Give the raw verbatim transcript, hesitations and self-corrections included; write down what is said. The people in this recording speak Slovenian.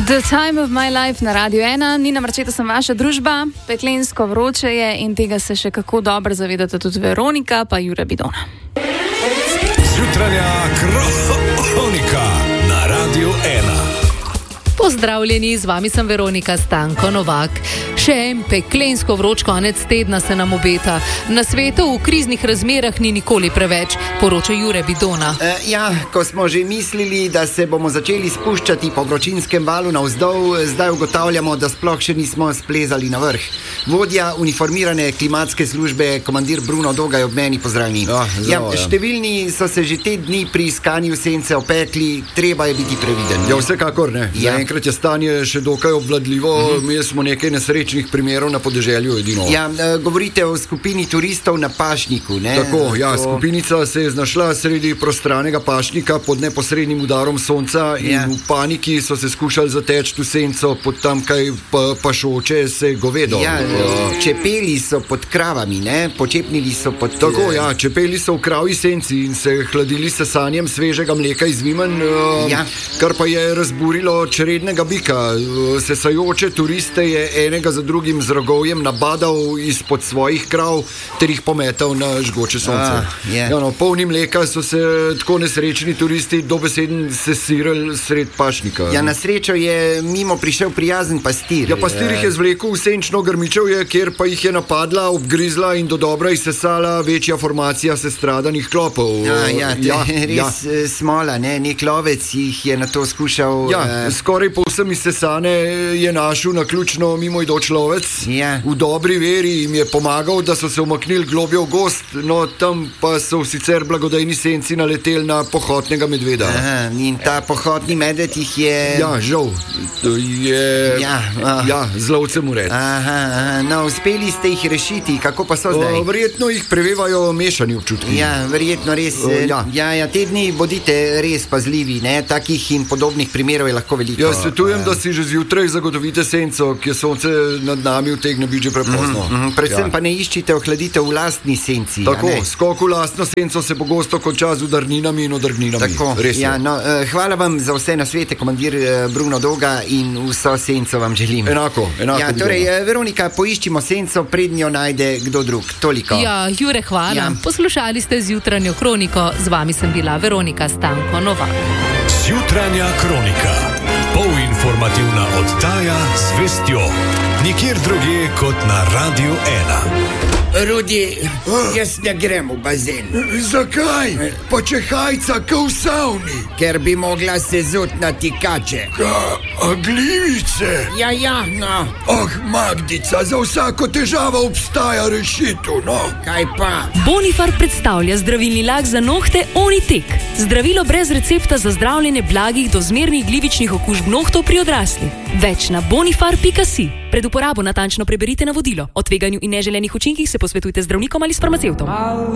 The time of my life na Radiu ena, Nina Marčeta sem vaša družba, peklensko vroče je in tega se še kako dobro zavedate tudi Veronika pa Jure Bidona. Jutranja kronika na Radiu ena. Pozdravljeni, z vami sem Veronika Stanko Novak. Še en peklensko vroč konec tedna se nam obeta. Na svetu v kriznih razmerah ni nikoli preveč, poroča Jure Bidona. E, ja, ko smo že mislili, da se bomo začeli spuščati po vročinskem valu navzdol, zdaj ugotavljamo, da sploh še nismo splezali na vrh. Vodja uniformirane klimatske službe, komandir Bruno Doga, je ob meni pozdravni. Ja, zelo, ja, ja. Številni so se že te dni pri iskanju sence opekli, treba je biti previden. Ja, vsekakor ne. Ja. Zaenkrat je stanje še dokaj obvladljivo, uh-huh. Mi smo nekaj nesrečnih primerov na podeželju edino. Ja, govorite o skupini turistov na pašniku, ne? Tako, ja, to... skupinica se je znašla sredi prostranega pašnika pod neposrednim udarom sonca in ja. v paniki so se skušali zateči v senco pod tamkaj pa, pašoče se govedo. Ja, čepeli so pod kravami, ne? Počepnili so pod... Tako, ja, čepeli so v kravji senci in se hladili s sanjem svežega mleka iz vimen, ja. kar pa je razburilo črednega bika. Sesajoče turiste je enega za drugim z rogovjem nabadal izpod svojih krav ter jih pometal na žgoče sonce. Ah, yeah. ja, no, polni mleka so se tako nesrečni turisti dobeseden sesirali sred pašnika. Ja, na srečo je mimo prišel prijazen pastir. Ja, pastir jih je zvlekel v senčno grmičevje, kjer pa jih je napadla, obgrizla in do dobra izsesala večja formacija sestradanih klopov. Ja, ja, ja, res ja. Smola, ne? Nek lovec jih je na to skušal... Ja, uh... skoraj povsem izsesane je našel naključno mimoidoč lovec. Ja. V dobri veri jim je pomagal, da so se umaknili globje v gost, no tam pa so v sicer blagodejni senci naleteli na pohotnega medveda. Aha, in ta pohotni medved jih je... Ja, žal. Je... Ja, ja z lovcem ured. Aha, aha, no, uspeli ste jih rešiti, kako pa so zdaj? O, verjetno jih prevevajo mešani občutki. Ja, verjetno res. O, ja. Ja, ja, te dni bodite res pazljivi, ne? Takih in podobnih primerov je lahko veliko. Ja, svetujem, da si že zjutraj zagotovite senco, ki je sonce nad nami utegne biti že prepozno. Mm -hmm, predvsem ja. pa ne iščite ohladitev v lastni senci. Tako, skok v lastno senco se pogosto konča z udarninami in odrgninami. Tako, ja, no, uh, hvala vam za vse nasvete, komandir uh, Bruno Doga, in vso senco vam želim. Enako, enako. Ja, torej, uh, Veronika, poiščimo senco, prednjo jo najde kdo drug. Toliko. Ja, Jure, hvala. Ja. Poslušali ste Zjutranjo kroniko, z vami sem bila Veronika Stanko Novak. Zjutranja kronika. Polinformativna oddaja z vestjo. Nikjer drugje kot na Radiu ena. Rudi, jaz ne grem v bazen. Zakaj? Pa če hajca kao v savni. Ker bi mogla se zut na tikače. Ka, a glivice? Ja, ja, no. Oh, Magdica, za vsako težavo obstaja rešitev, no. Kaj pa? Bonifar predstavlja zdravilni lak za nohte Onitek. Zdravilo brez recepta za zdravljenje blagih do zmernih glivičnih okužb nohtov pri odraslih. Več na bonifar pika si. Pred uporabo natančno preberite navodilo. O tveganju in neželenih učinkih se posvetujte z zdravnikom ali s farmacevtom.